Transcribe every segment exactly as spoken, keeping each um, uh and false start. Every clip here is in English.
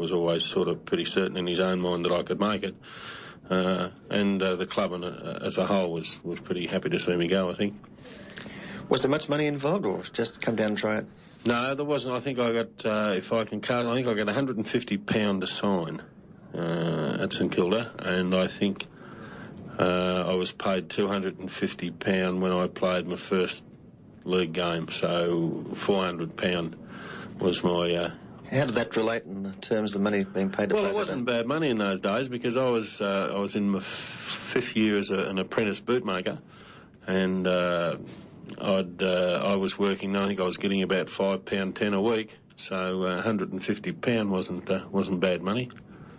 was always sort of pretty certain in his own mind that I could make it. Uh, and uh, the club and, uh, as a whole was, was pretty happy to see me go, I think. Was there much money involved, or just come down and try it? No, there wasn't. I think I got, uh, if I can count, I think I got one hundred fifty pounds to sign uh, at St Kilda, and I think uh, I was paid two hundred fifty pounds when I played my first league game, so four hundred pounds was my... Uh, How did that relate in terms of the money being paid to well, players? Well, it wasn't bad money in those days, because I was uh, I was in my fifth year as a, an apprentice bootmaker, and uh, I'd uh, I was working. I think I was getting about five pound ten a week, so uh, one hundred fifty pound wasn't uh, wasn't bad money.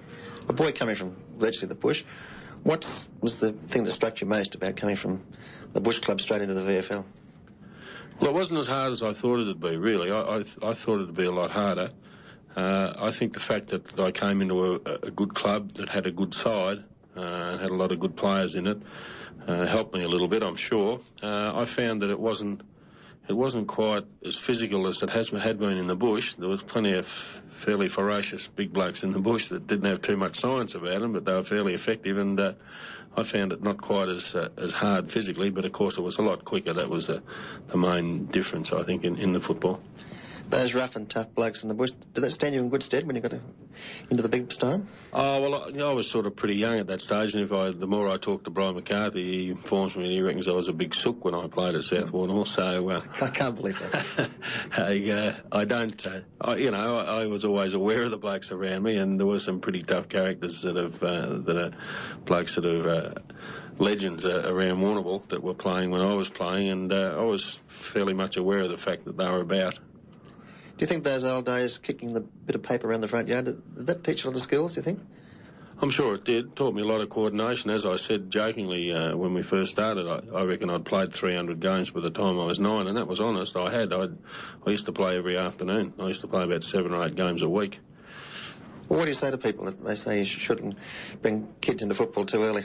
A boy coming from virtually the bush, what was the thing that struck you most about coming from the bush club straight into the V F L? Well, it wasn't as hard as I thought it'd be, really. I, I, I thought it'd be a lot harder. Uh, I think the fact that I came into a, a good club that had a good side uh, and had a lot of good players in it uh, helped me a little bit, I'm sure. Uh, I found that it wasn't it wasn't quite as physical as it has had been in the bush. There was plenty of fairly ferocious big blokes in the bush that didn't have too much science about them, but they were fairly effective, and uh, I found it not quite as uh, as hard physically, but of course it was a lot quicker. That was uh, the main difference, I think, in, in the football. Those rough and tough blokes in the bush, did that stand you in good stead when you got to, into the big time? Oh, well, I, you know, I was sort of pretty young at that stage, and if I, the more I talked to Brian McCarthy, he informs me he reckons I was a big sook when I played at South Warrnambool, so... Uh, I can't believe that. I, uh, I don't... Uh, I, you know, I, I was always aware of the blokes around me, and there were some pretty tough characters that have... Uh, that are blokes that are... Uh, legends uh, around Warrnambool that were playing when I was playing, and uh, I was fairly much aware of the fact that they were about. Do you think those old days, kicking the bit of paper around the front yard, did that teach you a lot of skills, do you think? I'm sure it did. It taught me a lot of coordination. As I said jokingly uh, when we first started, I, I reckon I'd played three hundred games by the time I was nine, and that was honest. I had. I'd, I used to play every afternoon. I used to play about seven or eight games a week. Well, what do you say to people? They say you shouldn't bring kids into football too early.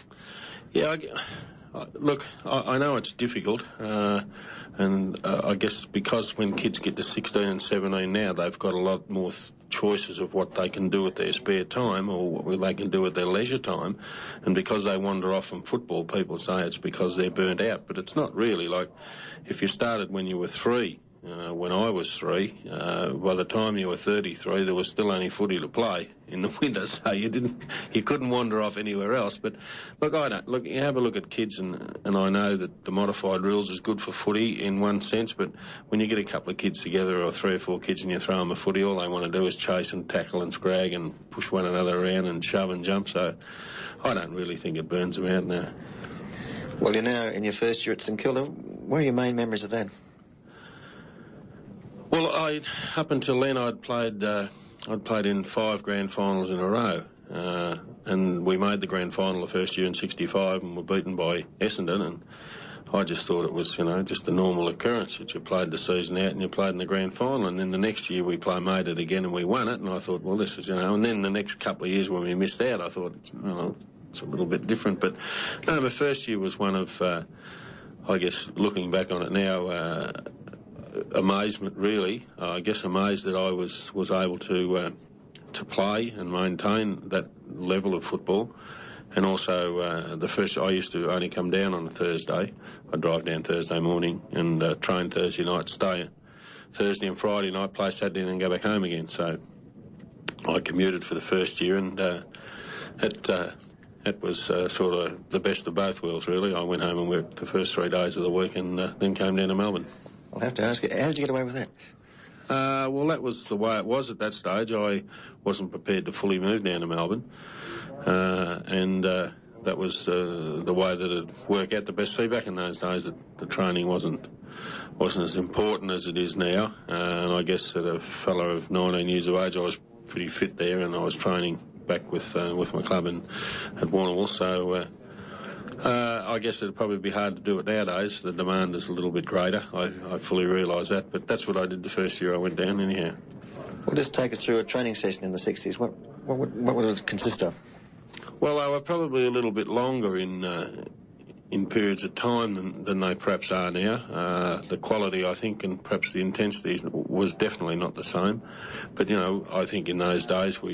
Yeah, I, look, I, I know it's difficult, uh, and uh, I guess because when kids get to sixteen and seventeen now, they've got a lot more th- choices of what they can do with their spare time or what they can do with their leisure time, and because they wander off from football, people say it's because they're burnt out, but it's not really. Like, if you started when you were three, Uh, when I was three, uh, by the time you were thirty-three, there was still only footy to play in the winter, so you didn't, you couldn't wander off anywhere else. But look, I don't look. You have a look at kids, and and I know that the modified rules is good for footy in one sense, but when you get a couple of kids together, or three or four kids, and you throw them a footy, all they want to do is chase and tackle and scrag and push one another around and shove and jump. So I don't really think it burns them out now. Well, you're now in your first year at St Kilda. What are your main memories of that? Well, I, up until then, I'd played uh, I'd played in five grand finals in a row, uh, and we made the grand final the first year in sixty-five, and were beaten by Essendon, and I just thought it was, you know, just a normal occurrence that you played the season out and you played in the grand final, and then the next year we play made it again and we won it, and I thought, well, this is, you know, and then the next couple of years when we missed out, I thought, you know, it's a little bit different, but no, my first year was one of, uh, I guess, looking back on it now, uh, amazement, really. Uh, I guess amazed that I was was able to uh, to play and maintain that level of football, and also uh, the first I used to only come down on a Thursday. I'd drive down Thursday morning and uh, train Thursday night, stay Thursday and Friday night, play Saturday, and then go back home again. So I commuted for the first year, and uh, it uh, it was uh, sort of the best of both worlds, really. I went home and worked the first three days of the week, and uh, then came down to Melbourne. I'll have to ask you, how did you get away with that? Uh, well, that was the way it was at that stage. I wasn't prepared to fully move down to Melbourne, uh, and uh, that was uh, the way that it'd work out the best. See, back in those days, that the training wasn't wasn't as important as it is now, uh, and I guess at a fellow of nineteen years of age, I was pretty fit there, and I was training back with uh, with my club in, at Warrnambool, so... Uh, Uh, I guess it'd probably be hard to do it nowadays. The demand is a little bit greater. I, I fully realise that, but that's what I did the first year I went down anyhow. Well, just take us through a training session in the sixties. What, what, would, what would it consist of? Well, they were probably a little bit longer in uh, in periods of time than, than they perhaps are now. Uh, the quality, I think, and perhaps the intensity was definitely not the same. But, you know, I think in those days we